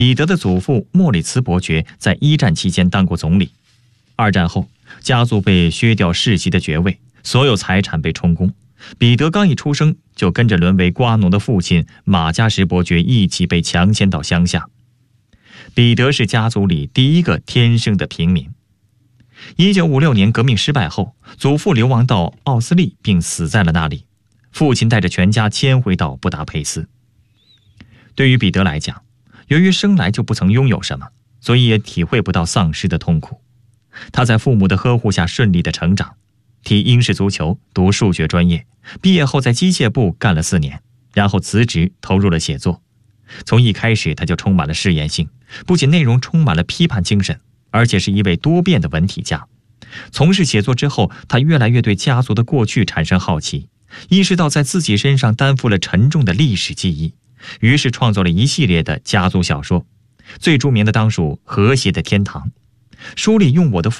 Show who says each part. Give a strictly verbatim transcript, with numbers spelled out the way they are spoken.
Speaker 1: 彼得的祖父莫里茨伯爵在一战期间当过总理，二战后家族被削掉世袭的爵位，所有财产被充公。彼得刚一出生，就跟着沦为瓜农的父亲马加什伯爵一起被强迁到乡下。彼得是家族里第一个天生的平民。一九五六年革命失败后，祖父流亡到奥斯利，并死在了那里。父亲带着全家迁回到布达佩斯。对于彼得来讲，由于生来就不曾拥有什么，所以也体会不到丧失的痛苦。他在父母的呵护下顺利的成长，踢英式足球，读数学专业，毕业后在机械部干了四年，然后辞职投入了写作。从一开始他就充满了试验性，不仅内容充满了批判精神，而且是一位多变的文体家。从事写作之后，他越来越对家族的过去产生好奇，意识到在自己身上担负了沉重的历史记忆，于是创作了一系列的家族小说，最著名的当属《和谐的天堂》。书里用我的父